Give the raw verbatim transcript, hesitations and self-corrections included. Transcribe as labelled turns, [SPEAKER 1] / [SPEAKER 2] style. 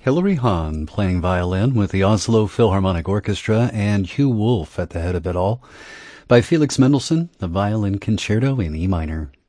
[SPEAKER 1] Hilary Hahn playing violin with the Oslo Philharmonic Orchestra and Hugh Wolf at the head of it all. By Felix Mendelssohn, the Violin Concerto in E minor.